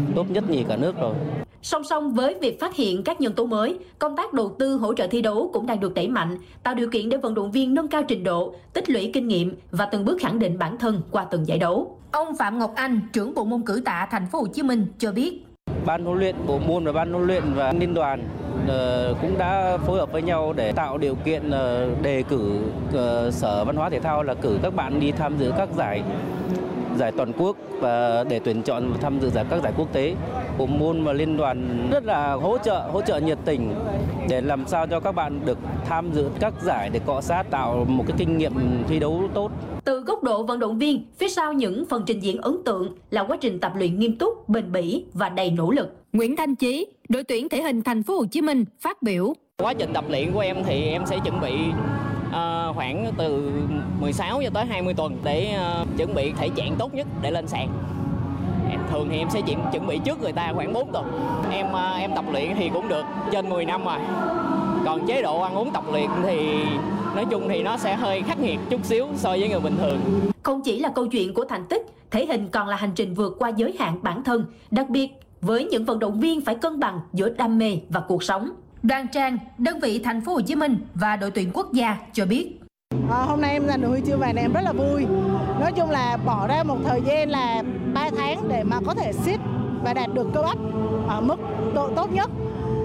tốt nhất nhì cả nước rồi. Song song với việc phát hiện các nhân tố mới, công tác đầu tư hỗ trợ thi đấu cũng đang được đẩy mạnh, tạo điều kiện để vận động viên nâng cao trình độ, tích lũy kinh nghiệm và từng bước khẳng định bản thân qua từng giải đấu. Ông Phạm Ngọc Anh, trưởng bộ môn cử tạ Thành phố Hồ Chí Minh cho biết: Ban huấn luyện bộ môn và ban huấn luyện và liên đoàn cũng đã phối hợp với nhau để tạo điều kiện đề cử Sở Văn hóa Thể thao là cử các bạn đi tham dự các giải toàn quốc và để tuyển chọn tham dự các giải quốc tế. Bộ môn và liên đoàn rất là hỗ trợ nhiệt tình để làm sao cho các bạn được tham dự các giải để cọ sát, tạo một cái kinh nghiệm thi đấu tốt. Từ góc độ vận động viên, phía sau những phần trình diễn ấn tượng là quá trình tập luyện nghiêm túc, bền bỉ và đầy nỗ lực. Nguyễn Thanh Chí, đội tuyển thể hình Thành phố Hồ Chí Minh phát biểu: Quá trình tập luyện của em thì em sẽ chuẩn bị khoảng từ 16 cho tới 20 tuần để chuẩn bị thể trạng tốt nhất để lên sàn. Thường thì em sẽ chuẩn bị trước người ta khoảng 4 tuần. Em tập luyện thì cũng được trên 10 năm rồi. Còn chế độ ăn uống tập luyện thì nói chung thì nó sẽ hơi khắc nghiệt chút xíu so với người bình thường. Không chỉ là câu chuyện của thành tích, thể hình còn là hành trình vượt qua giới hạn bản thân, đặc biệt với những vận động viên phải cân bằng giữa đam mê và cuộc sống. Đoàn Trang, đơn vị Thành phố Hồ Chí Minh và đội tuyển quốc gia cho biết: Hôm nay em giành được huy chương vàng này em rất là vui. Nói chung là bỏ ra một thời gian là 3 tháng để mà có thể sit và đạt được cơ bắp ở mức độ tốt nhất.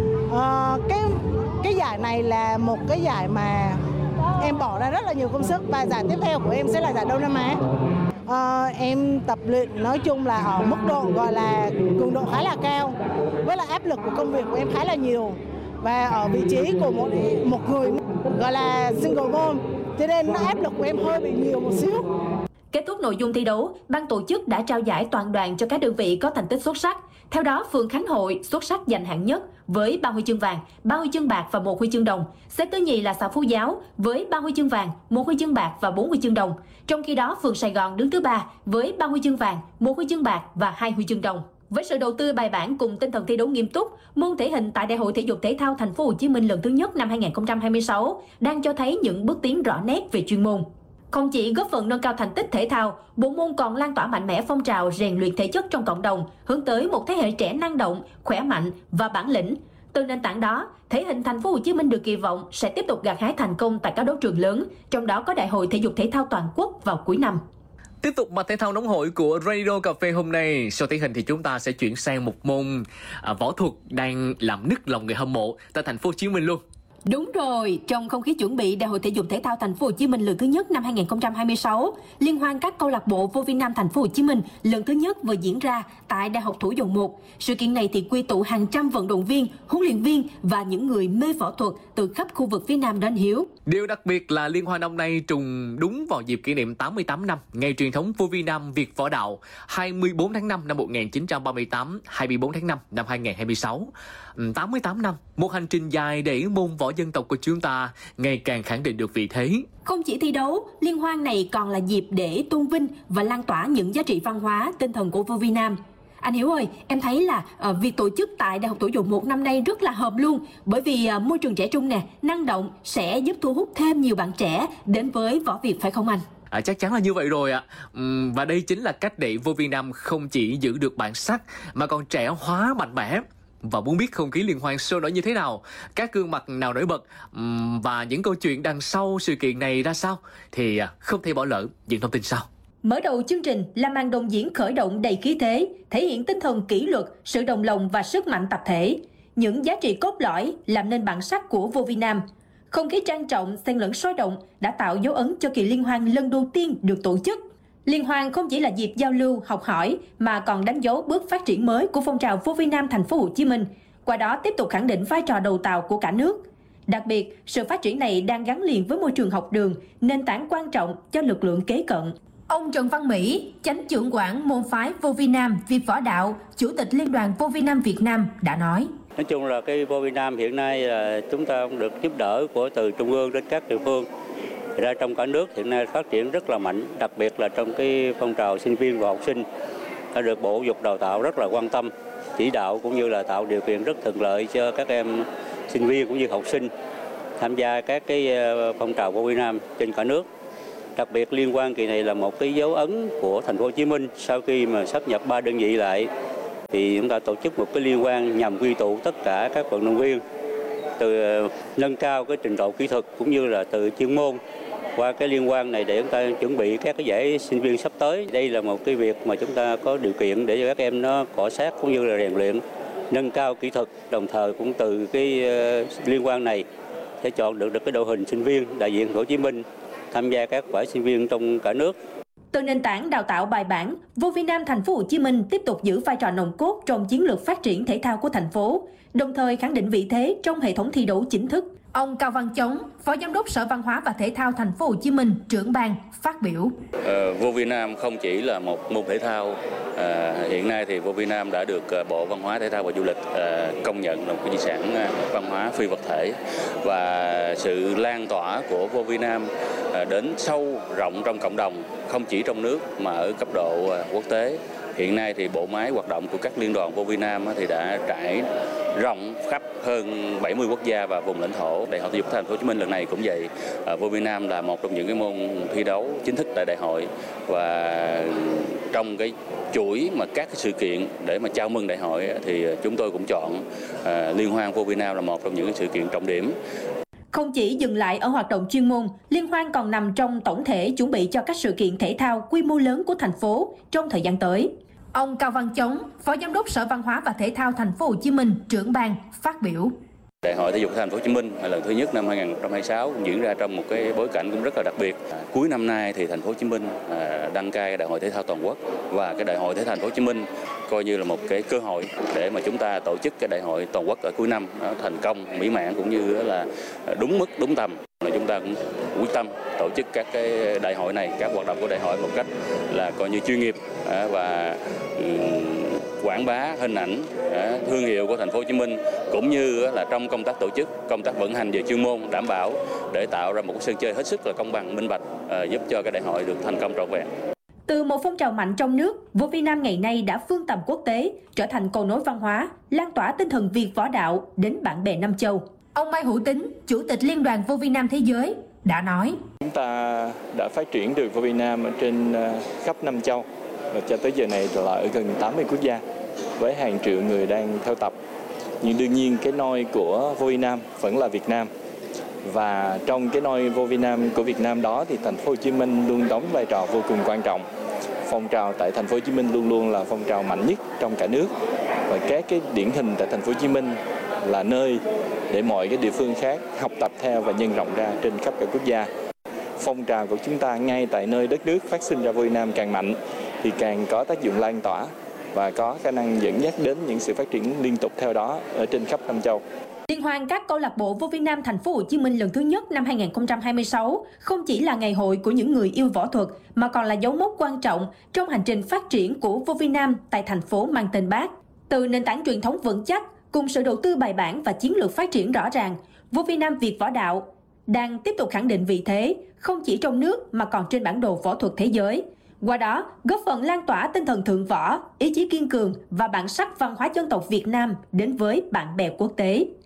Cái giải này là một cái giải mà em bỏ ra rất là nhiều công sức và giải tiếp theo của em sẽ là giải Đông Nam Á. Em tập luyện nói chung là ở mức độ gọi là cường độ khá là cao, với là áp lực của công việc của em khá là nhiều và ở vị trí của một người gọi là single mom, cho nên áp lực của em hơi bị nhiều một xíu. Kết thúc nội dung thi đấu, ban tổ chức đã trao giải toàn đoàn cho các đơn vị có thành tích xuất sắc. Theo đó, phường Khánh Hội xuất sắc giành hạng nhất với 3 huy chương vàng, 3 huy chương bạc và 1 huy chương đồng. Xếp thứ nhì là xã Phú Giáo với 3 huy chương vàng, 1 huy chương bạc và 4 huy chương đồng. Trong khi đó, phường Sài Gòn đứng thứ 3 với 3 huy chương vàng, 1 huy chương bạc và 2 huy chương đồng. Với sự đầu tư bài bản cùng tinh thần thi đấu nghiêm túc, môn thể hình tại Đại hội Thể dục Thể thao Thành phố Hồ Chí Minh lần thứ nhất năm 2026 đang cho thấy những bước tiến rõ nét về chuyên môn. Không chỉ góp phần nâng cao thành tích thể thao, bộ môn còn lan tỏa mạnh mẽ phong trào rèn luyện thể chất trong cộng đồng, hướng tới một thế hệ trẻ năng động, khỏe mạnh và bản lĩnh. Từ nền tảng đó, thể hình Thành phố Hồ Chí Minh được kỳ vọng sẽ tiếp tục gặt hái thành công tại các đấu trường lớn, trong đó có Đại hội Thể dục Thể thao toàn quốc vào cuối năm. Tiếp tục mạch thể thao nóng hổi của Radio Cà phê hôm nay, sau thể hình thì chúng ta sẽ chuyển sang một môn võ thuật đang làm nức lòng người hâm mộ tại Thành phố Hồ Chí Minh luôn. Đúng rồi, trong không khí chuẩn bị Đại hội Thể dục Thể thao Thành phố Hồ Chí Minh lần thứ nhất năm 2026, liên hoan các câu lạc bộ vô vi nam Thành phố Hồ Chí Minh lần thứ nhất vừa diễn ra tại Đại học Thủ dầu Một. Sự kiện này thì quy tụ hàng trăm vận động viên, huấn luyện viên và những người mê võ thuật từ khắp khu vực phía Nam đến hiếu. Điều đặc biệt là liên hoan năm nay trùng đúng vào dịp kỷ niệm 88 năm ngày truyền thống vô vi nam Việt Võ Đạo, 24 tháng 5 năm 1938, 24 tháng 5 năm 2026. 88 năm, một hành trình dài để môn võ dân tộc của chúng ta ngày càng khẳng định được vị thế. Không chỉ thi đấu, liên hoan này còn là dịp để tôn vinh và lan tỏa những giá trị văn hóa, tinh thần của vô vi nam. Anh Hiếu ơi, em thấy là việc tổ chức tại Đại học Thủ dầu Một năm nay rất là hợp luôn, bởi vì môi trường trẻ trung nè, năng động sẽ giúp thu hút thêm nhiều bạn trẻ đến với võ Việt phải không anh? Chắc chắn là như vậy rồi ạ. Và đây chính là cách để vô vi nam không chỉ giữ được bản sắc mà còn trẻ hóa mạnh mẽ. Và muốn biết không khí liên hoan sôi nổi như thế nào, các gương mặt nào nổi bật và những câu chuyện đằng sau sự kiện này ra sao thì không thể bỏ lỡ những thông tin sau. Mở đầu chương trình là màn đồng diễn khởi động đầy khí thế, thể hiện tinh thần kỷ luật, sự đồng lòng và sức mạnh tập thể. Những giá trị cốt lõi làm nên bản sắc của vô vi nam. Không khí trang trọng, xen lẫn sôi động đã tạo dấu ấn cho kỳ liên hoan lần đầu tiên được tổ chức. Liên hoan không chỉ là dịp giao lưu, học hỏi mà còn đánh dấu bước phát triển mới của phong trào vô vi nam Thành phố Hồ Chí Minh, qua đó tiếp tục khẳng định vai trò đầu tàu của cả nước. Đặc biệt, sự phát triển này đang gắn liền với môi trường học đường, nền tảng quan trọng cho lực lượng kế cận. Ông Trần Văn Mỹ, chánh trưởng quản môn phái vô vi nam Việt Võ Đạo, chủ tịch Liên đoàn vô vi nam Việt Nam đã nói: Nói chung là cái vô vi nam hiện nay là chúng ta cũng được giúp đỡ của từ trung ương đến các địa phương. Ra trong cả nước hiện nay phát triển rất là mạnh, đặc biệt là trong cái phong trào sinh viên và học sinh đã được Bộ Giáo dục Đào tạo rất là quan tâm, chỉ đạo cũng như là tạo điều kiện rất thuận lợi cho các em sinh viên cũng như học sinh tham gia các cái phong trào vô vi nam trên cả nước. Đặc biệt liên hoan kỳ này là một cái dấu ấn của Thành phố Hồ Chí Minh sau khi mà sáp nhập 3 đơn vị lại thì chúng ta tổ chức một cái liên hoan nhằm quy tụ tất cả các vận động viên từ nâng cao cái trình độ kỹ thuật cũng như là từ chuyên môn qua cái liên hoan này để chúng ta chuẩn bị các cái giải sinh viên sắp tới. Đây là một cái việc mà chúng ta có điều kiện để cho các em nó cọ sát cũng như là rèn luyện, nâng cao kỹ thuật, đồng thời cũng từ cái liên hoan này sẽ chọn được cái đội hình sinh viên đại diện Hồ Chí Minh tham gia các giải sinh viên trong cả nước. Từ nền tảng đào tạo bài bản, Vô Vi Nam Thành phố Hồ Chí Minh tiếp tục giữ vai trò nòng cốt trong chiến lược phát triển thể thao của thành phố, đồng thời khẳng định vị thế trong hệ thống thi đấu chính thức. Ông Cao Văn Chống, Phó Giám đốc Sở Văn hóa và Thể thao Thành phố Hồ Chí Minh, trưởng ban phát biểu. Vô Vi Nam không chỉ là một môn thể thao, hiện nay thì Vô Vi Nam đã được Bộ Văn hóa, Thể thao và Du lịch công nhận là một di sản văn hóa phi vật thể, và sự lan tỏa của Vô Vi Nam đến sâu rộng trong cộng đồng, không chỉ trong nước mà ở cấp độ quốc tế. Hiện nay thì bộ máy hoạt động của các liên đoàn Vô Vi Nam thì đã trải rộng khắp hơn 70 quốc gia và vùng lãnh thổ. Đại hội thể dục Thành phố Hồ Chí Minh lần này cũng vậy. Vô Vi Nam là một trong những cái môn thi đấu chính thức tại đại hội, và trong cái chuỗi mà các cái sự kiện để mà chào mừng đại hội thì chúng tôi cũng chọn liên hoan Vô Vi Nam là một trong những cái sự kiện trọng điểm. Không chỉ dừng lại ở hoạt động chuyên môn, liên hoan còn nằm trong tổng thể chuẩn bị cho các sự kiện thể thao quy mô lớn của thành phố trong thời gian tới. Ông Cao Văn Chống, Phó Giám đốc Sở Văn hóa và Thể thao Thành phố Hồ Chí Minh, trưởng ban phát biểu. Đại hội thể dục Thành phố Hồ Chí Minh lần thứ nhất năm 2026 cũng diễn ra trong một cái bối cảnh cũng rất là đặc biệt. Cuối năm nay thì Thành phố Hồ Chí Minh đăng cai Đại hội thể thao toàn quốc, và cái Đại hội thể thao Thành phố Hồ Chí Minh coi như là một cái cơ hội để mà chúng ta tổ chức cái Đại hội toàn quốc ở cuối năm nó thành công, mỹ mãn cũng như là đúng mức, đúng tầm. Chúng ta cũng quyết tâm tổ chức các cái đại hội này, các hoạt động của đại hội một cách là coi như chuyên nghiệp và quảng bá hình ảnh, thương hiệu của Thành phố Hồ Chí Minh, cũng như là trong công tác tổ chức, công tác vận hành về chuyên môn đảm bảo để tạo ra một sân chơi hết sức là công bằng, minh bạch, giúp cho cái đại hội được thành công trọn vẹn. Từ một phong trào mạnh trong nước, Vô Vi Nam ngày nay đã vươn tầm quốc tế, trở thành cầu nối văn hóa, lan tỏa tinh thần Việt võ đạo đến bạn bè Nam Châu. Ông Mai Hữu Tính, Chủ tịch Liên đoàn Vô Vi Nam Thế giới, đã nói: Chúng ta đã phát triển được Vô Vi Nam ở trên khắp Nam Châu, và cho tới giờ này là ở gần 80 quốc gia với hàng triệu người đang theo tập. Nhưng đương nhiên cái nôi của Vô Vi Nam vẫn là Việt Nam. Và trong cái nôi Vô Vi Nam của Việt Nam đó thì Thành phố Hồ Chí Minh luôn đóng vai trò vô cùng quan trọng. Phong trào tại Thành phố Hồ Chí Minh luôn luôn là phong trào mạnh nhất trong cả nước, và các cái điển hình tại Thành phố Hồ Chí Minh là nơi để mọi cái địa phương khác học tập theo và nhân rộng ra trên khắp cả quốc gia. Phong trào của chúng ta ngay tại nơi đất nước phát sinh ra Vô Vi Nam càng mạnh thì càng có tác dụng lan tỏa và có khả năng dẫn dắt đến những sự phát triển liên tục theo đó ở trên khắp Nam Châu. Liên hoan các câu lạc bộ Vô Vi Nam Thành phố Hồ Chí Minh lần thứ nhất năm 2026 không chỉ là ngày hội của những người yêu võ thuật mà còn là dấu mốc quan trọng trong hành trình phát triển của Vô Vi Nam tại thành phố mang tên Bác. Từ nền tảng truyền thống vững chắc cùng sự đầu tư bài bản và chiến lược phát triển rõ ràng, Vô Vi Nam Việt võ đạo đang tiếp tục khẳng định vị thế không chỉ trong nước mà còn trên bản đồ võ thuật thế giới. Qua đó, góp phần lan tỏa tinh thần thượng võ, ý chí kiên cường và bản sắc văn hóa dân tộc Việt Nam đến với bạn bè quốc tế.